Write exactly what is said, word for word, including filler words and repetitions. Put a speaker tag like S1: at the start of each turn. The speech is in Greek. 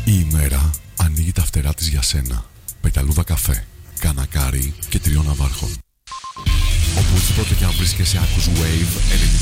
S1: Η ημέρα ανοίγει τα φτερά της για σένα. Πεταλούδα καφέ, κανακάρι και τριών ναυάρχων. Οπουδήποτε και αν βρίσκεσαι, ακούς Wave